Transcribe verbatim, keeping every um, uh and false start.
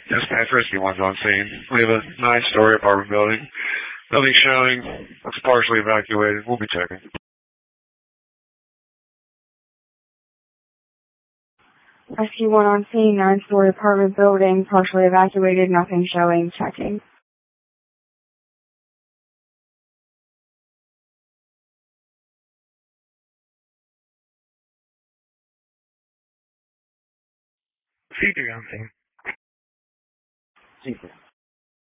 Dispatch Rescue one's on scene. We have a nine-story apartment building. Nothing showing. It's partially evacuated. We'll be checking. Rescue one on scene, nine-story apartment building, partially evacuated, nothing showing, checking. C three on scene. C three.